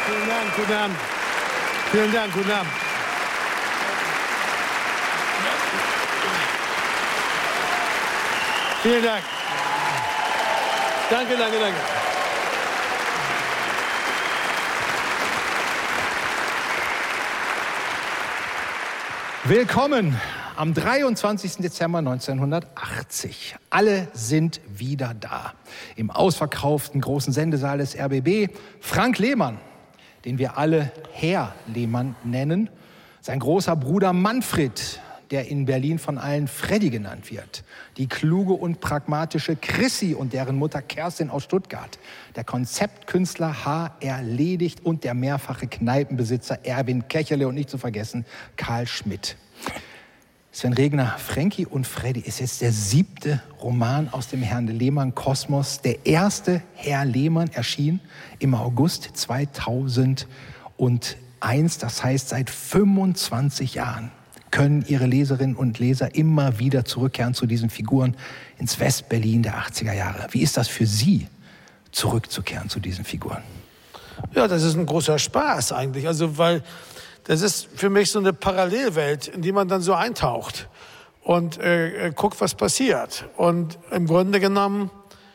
Vielen Dank, guten Abend. Vielen Dank, guten Abend. Vielen Dank. Danke, danke, danke. Willkommen am 23. Dezember 1980. Alle sind wieder da. Im ausverkauften großen Sendesaal des RBB. Frank Lehmann, den wir alle Herr Lehmann nennen. Sein großer Bruder Manfred, der in Berlin von allen Freddy genannt wird. Die kluge und pragmatische Chrissy und deren Mutter Kerstin aus Stuttgart. Der Konzeptkünstler H.R. Ledigt und der mehrfache Kneipenbesitzer Erwin Kecherle und nicht zu vergessen Karl Schmidt. Sven Regner, Frankie und Freddy ist jetzt der 7. Roman aus dem Herrn Lehmann-Kosmos. Der erste Herr Lehmann erschien im August 2001. Das heißt, seit 25 Jahren können Ihre Leserinnen und Leser immer wieder zurückkehren zu diesen Figuren ins Westberlin der 80er Jahre. Wie ist das für Sie, zurückzukehren zu diesen Figuren? Ja, das ist ein großer Spaß eigentlich. Also, weil das ist für mich so eine Parallelwelt, in die man dann so eintaucht und guckt, was passiert. Und im Grunde genommen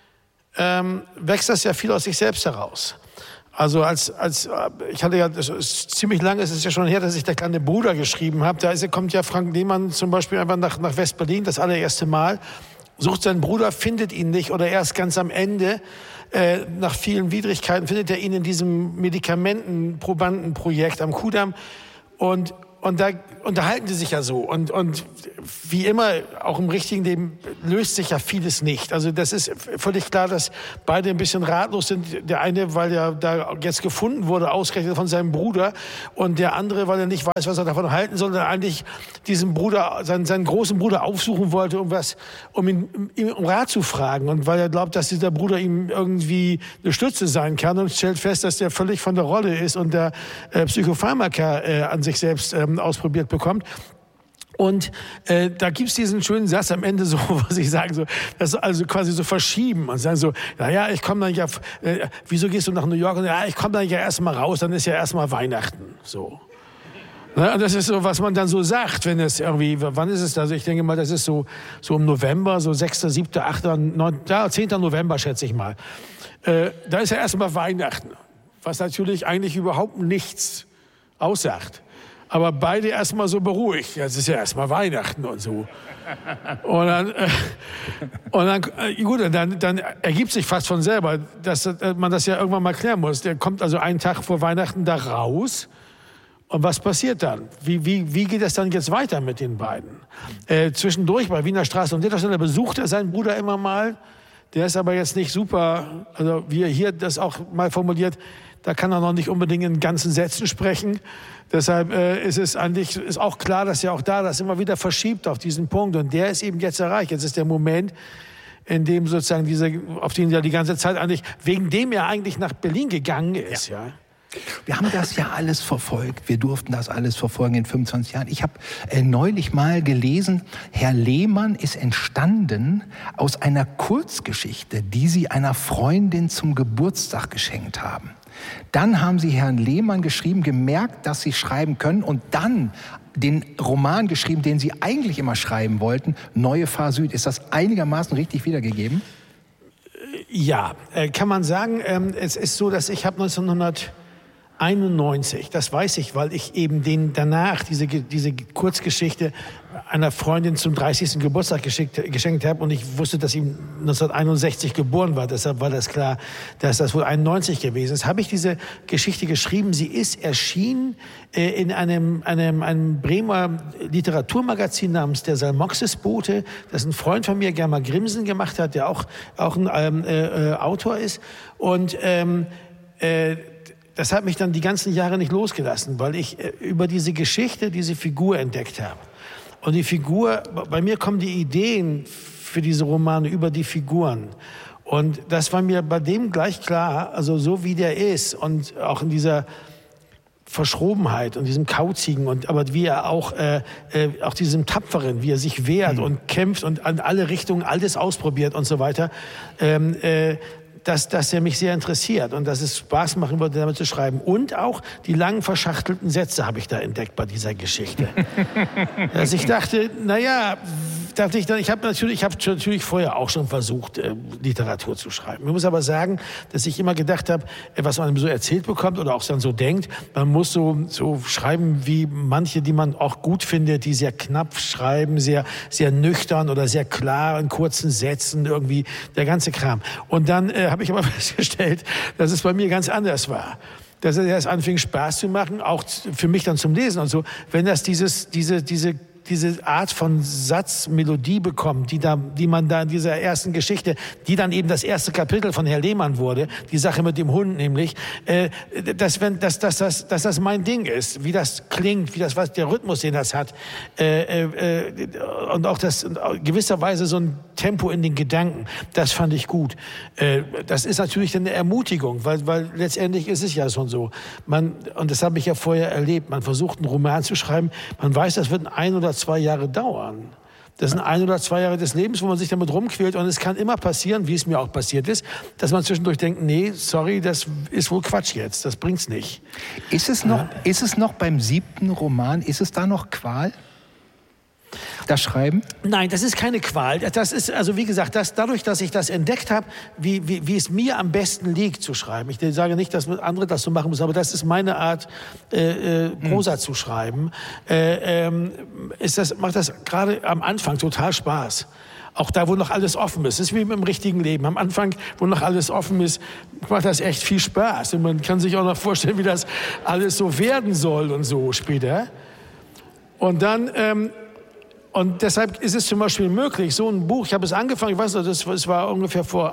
wächst das ja viel aus sich selbst heraus. Also ich hatte ja, das ist ziemlich lange, es ist ja schon her, dass ich der kleine Bruder geschrieben habe. Kommt ja Frank Lehmann zum Beispiel einfach nach West-Berlin, das allererste Mal, sucht seinen Bruder, findet ihn nicht oder erst ganz am Ende, nach vielen Widrigkeiten, findet er ihn in diesem Medikamentenprobandenprojekt am Kudamm und da unterhalten sie sich ja so. Und wie immer, auch im richtigen Leben, löst sich ja vieles nicht. Also das ist völlig klar, dass beide ein bisschen ratlos sind. Der eine, weil er da jetzt gefunden wurde, ausgerechnet von seinem Bruder. Und der andere, weil er nicht weiß, was er davon halten soll, sondern eigentlich diesen Bruder, seinen großen Bruder aufsuchen wollte, um ihn um Rat zu fragen. Und weil er glaubt, dass dieser Bruder ihm irgendwie eine Stütze sein kann und stellt fest, dass der völlig von der Rolle ist und der Psychopharmaka an sich selbst ausprobiert bekommt. Und da gibt's diesen schönen Satz am Ende so, was ich sage, so, das also quasi so verschieben und sagen so, naja, ich komme dann ja, wieso gehst du nach New York? Und ja, ich komme dann ja erst mal raus, dann ist ja erst mal Weihnachten, so. Ja, das ist so, was man dann so sagt, wenn es irgendwie, wann ist es? Also ich denke mal, das ist so im November, so 6., 7., 8., 9., ja, 10. November, schätze ich mal. Da ist ja erst mal Weihnachten, was natürlich eigentlich überhaupt nichts aussagt. Aber beide erstmal so beruhigt. Ja, es ist ja erstmal Weihnachten und so. Und dann ergibt sich fast von selber, dass man das ja irgendwann mal klären muss. Der kommt also einen Tag vor Weihnachten da raus. Und was passiert dann? Wie geht es dann jetzt weiter mit den beiden? Zwischendurch bei Wiener Straße und Litterstelle besucht er seinen Bruder immer mal. Der ist aber jetzt nicht super, also wie er hier das auch mal formuliert, da kann er noch nicht unbedingt in ganzen Sätzen sprechen. Deshalb ist auch klar, dass er auch da das immer wieder verschiebt auf diesen Punkt. Und der ist eben jetzt erreicht. Jetzt ist der Moment, in dem sozusagen auf den er die ganze Zeit wegen dem er eigentlich nach Berlin gegangen ist, ja. Wir haben das ja alles verfolgt. Wir durften das alles verfolgen in 25 Jahren. Ich habe neulich mal gelesen, Herr Lehmann ist entstanden aus einer Kurzgeschichte, die Sie einer Freundin zum Geburtstag geschenkt haben. Dann haben Sie Herrn Lehmann geschrieben, gemerkt, dass Sie schreiben können und dann den Roman geschrieben, den Sie eigentlich immer schreiben wollten, Neue Fahr Süd. Ist das einigermaßen richtig wiedergegeben? Ja, kann man sagen. Es ist so, dass ich habe 1991, das weiß ich, weil ich eben danach diese Kurzgeschichte einer Freundin zum 30. Geburtstag geschenkt habe und ich wusste, dass ihm 1961 geboren war, deshalb war das klar, dass das wohl 91 gewesen ist. Habe ich diese Geschichte geschrieben, sie ist erschienen in einem Bremer Literaturmagazin namens der Salmoxis-Bote, das ein Freund von mir, Germa Grimsen, gemacht hat, der auch ein Autor ist und das hat mich dann die ganzen Jahre nicht losgelassen, weil ich über diese Geschichte, diese Figur entdeckt habe. Und die Figur, bei mir kommen die Ideen für diese Romane über die Figuren. Und das war mir bei dem gleich klar, also so wie der ist und auch in dieser Verschrobenheit und diesem Kauzigen aber wie er auch diesem Tapferen, wie er sich wehrt und kämpft und an alle Richtungen alles ausprobiert und so weiter. dass er mich sehr interessiert und dass es Spaß machen würde, damit zu schreiben. Und auch die langen verschachtelten Sätze habe ich da entdeckt bei dieser Geschichte. Dass ich dachte, ich habe natürlich vorher auch schon versucht, Literatur zu schreiben. Ich muss aber sagen, dass ich immer gedacht habe, was man so erzählt bekommt oder auch dann so denkt, man muss so schreiben wie manche, die man auch gut findet, die sehr knapp schreiben, sehr, sehr nüchtern oder sehr klar in kurzen Sätzen, irgendwie der ganze Kram. Und dann habe ich aber festgestellt, dass es bei mir ganz anders war. Dass es erst anfing Spaß zu machen, auch für mich dann zum Lesen und so, wenn das diese Art von Satzmelodie bekommt, die man da in dieser ersten Geschichte, die dann eben das erste Kapitel von Herr Lehmann wurde, die Sache mit dem Hund nämlich, dass das mein Ding ist, wie das klingt, was der Rhythmus, den das hat, und auch das gewisserweise so ein Tempo in den Gedanken, das fand ich gut. Das ist natürlich eine Ermutigung, weil letztendlich ist es ja schon so. Und das habe ich ja vorher erlebt, man versucht einen Roman zu schreiben, man weiß, das wird 1 oder 2 Jahre dauern. Das sind 1 oder 2 Jahre des Lebens, wo man sich damit rumquält. Und es kann immer passieren, wie es mir auch passiert ist, dass man zwischendurch denkt, nee, sorry, das ist wohl Quatsch jetzt, das bringt's nicht. Ist es noch beim 7. Roman, ist es da noch Qual? Das Schreiben? Nein, das ist keine Qual. Das ist, also wie gesagt, dadurch, dass ich das entdeckt habe, wie es mir am besten liegt zu schreiben. Ich sage nicht, dass andere das so machen müssen, aber das ist meine Art, Prosa zu schreiben. Macht das gerade am Anfang total Spaß. Auch da, wo noch alles offen ist. Es ist wie im richtigen Leben. Am Anfang, wo noch alles offen ist, macht das echt viel Spaß. Und man kann sich auch noch vorstellen, wie das alles so werden soll und so später. Und dann... Und deshalb ist es zum Beispiel möglich, so ein Buch, ich habe es angefangen, ich weiß nicht, das war ungefähr vor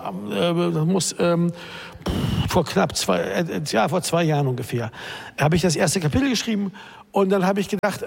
2 Jahren ungefähr, habe ich das erste Kapitel geschrieben und dann habe ich gedacht,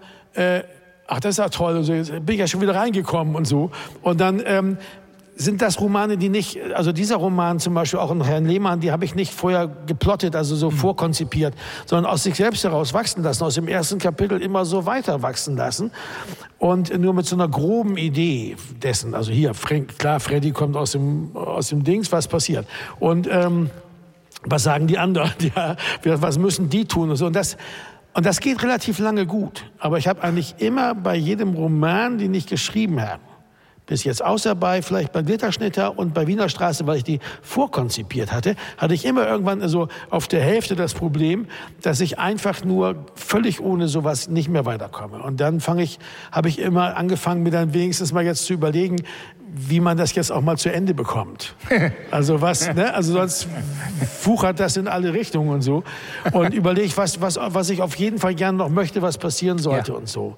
das ist ja toll, also jetzt bin ich ja schon wieder reingekommen und so. Und dann sind das Romane, die nicht, also dieser Roman zum Beispiel auch in Herrn Lehmann, die habe ich nicht vorher geplottet, also so vorkonzipiert, sondern aus sich selbst heraus wachsen lassen, aus dem ersten Kapitel immer so weiter wachsen lassen und nur mit so einer groben Idee dessen, also hier, klar, Freddy kommt aus dem Dings, was passiert und was sagen die anderen, ja, was müssen die tun und so und das geht relativ lange gut, aber ich habe eigentlich immer bei jedem Roman, den ich geschrieben habe, bis jetzt, außer vielleicht bei Glitterschnitter und bei Wiener Straße, weil ich die vorkonzipiert hatte ich immer irgendwann so auf der Hälfte das Problem, dass ich einfach nur völlig ohne sowas nicht mehr weiterkomme. Und dann habe ich immer angefangen, mir dann wenigstens mal jetzt zu überlegen, wie man das jetzt auch mal zu Ende bekommt. Also also sonst wuchert das in alle Richtungen und so. Und überlege, was ich auf jeden Fall gerne noch möchte, was passieren sollte und so.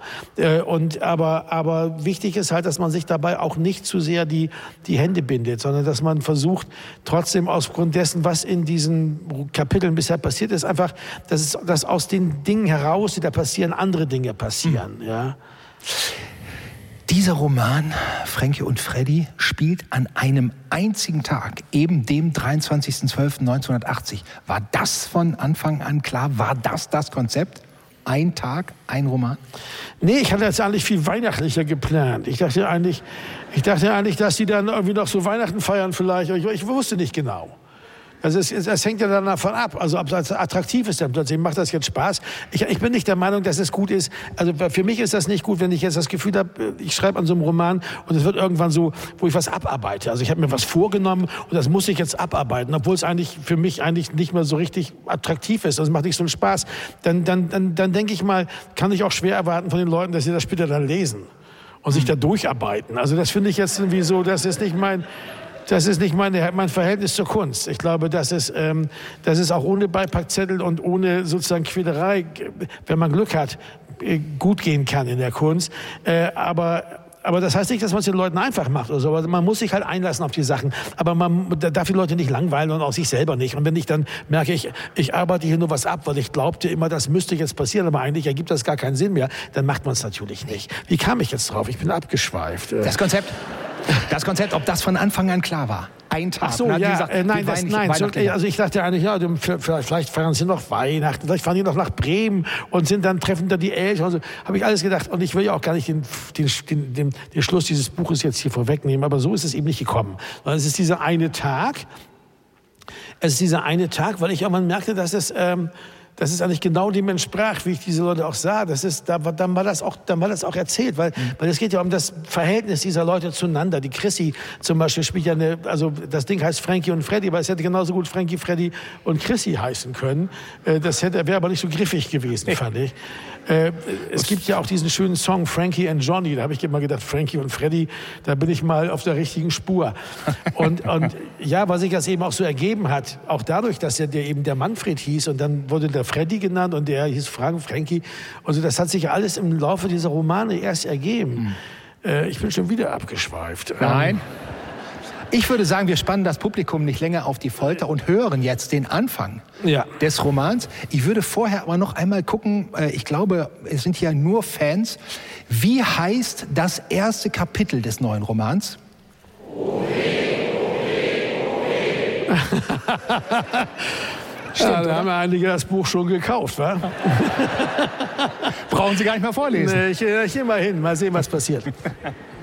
Aber wichtig ist halt, dass man sich dabei auch nicht zu sehr die Hände bindet, sondern dass man versucht, trotzdem aufgrund dessen, was in diesen Kapiteln bisher passiert ist, einfach, dass aus den Dingen heraus, die da passieren, andere Dinge passieren. Ja. Dieser Roman, Fränke und Freddy, spielt an einem einzigen Tag, eben dem 23.12.1980. War das von Anfang an klar? War das Konzept? Ein Tag, ein Roman? Nee, ich hatte das eigentlich viel weihnachtlicher geplant. Ich dachte eigentlich, dass die dann irgendwie noch so Weihnachten feiern vielleicht. Ich wusste nicht genau. Also es hängt ja dann davon ab, also ob es attraktiv ist dann plötzlich, macht das jetzt Spaß. Ich bin nicht der Meinung, dass es gut ist, also für mich ist das nicht gut, wenn ich jetzt das Gefühl habe, ich schreibe an so einem Roman und es wird irgendwann so, wo ich was abarbeite. Also ich habe mir was vorgenommen und das muss ich jetzt abarbeiten, obwohl es eigentlich für mich eigentlich nicht mehr so richtig attraktiv ist, also es macht nicht so einen Spaß. Dann denke ich mal, kann ich auch schwer erwarten von den Leuten, dass sie das später dann lesen und sich da durcharbeiten. Also das finde ich jetzt irgendwie so, das ist nicht mein Verhältnis zur Kunst. Ich glaube, dass es auch ohne Beipackzettel und ohne sozusagen Quälerei, wenn man Glück hat, gut gehen kann in der Kunst. Aber das heißt nicht, dass man es den Leuten einfach macht oder so. Aber man muss sich halt einlassen auf die Sachen. Aber man darf die Leute nicht langweilen und auch sich selber nicht. Und wenn ich dann merke, ich arbeite hier nur was ab, weil ich glaubte immer, das müsste jetzt passieren, aber eigentlich ergibt das gar keinen Sinn mehr, dann macht man es natürlich nicht. Wie kam ich jetzt drauf? Ich bin abgeschweift. Das Konzept, ob das von Anfang an klar war. Ein Tag. Ach so, ja, also ich dachte eigentlich, ja, vielleicht feiern sie noch Weihnachten, vielleicht fahren die noch nach Bremen und treffen da die Eltern. Also, habe ich alles gedacht. Und ich will ja auch gar nicht den Schluss dieses Buches jetzt hier vorwegnehmen, aber so ist es eben nicht gekommen. Sondern es ist dieser eine Tag, Es ist dieser eine Tag, weil ich irgendwann merkte, dass es eigentlich genau dem entsprach, wie ich diese Leute auch sah. Dann war das auch erzählt, weil es geht ja um das Verhältnis dieser Leute zueinander. Die Chrissy zum Beispiel spielt ja also das Ding heißt Frankie und Freddy, aber es hätte genauso gut Frankie, Freddy und Chrissy heißen können. Wäre aber nicht so griffig gewesen, fand ich. Es gibt ja auch diesen schönen Song Frankie and Johnny. Da habe ich immer gedacht, Frankie und Freddy, da bin ich mal auf der richtigen Spur. Und ja, weil sich das eben auch so ergeben hat, auch dadurch, dass der eben der Manfred hieß und dann wurde der Freddy genannt und der hieß Frankie. Also das hat sich alles im Laufe dieser Romane erst ergeben. Ich bin schon wieder abgeschweift. Nein. Ich würde sagen, wir spannen das Publikum nicht länger auf die Folter und hören jetzt den Anfang des Romans. Ich würde vorher aber noch einmal gucken, ich glaube, es sind hier nur Fans. Wie heißt das erste Kapitel des neuen Romans? Stimmt, da haben einige das Buch schon gekauft, wa? Brauchen Sie gar nicht mehr vorlesen. Nee, ich gehe mal hin, mal sehen, was passiert.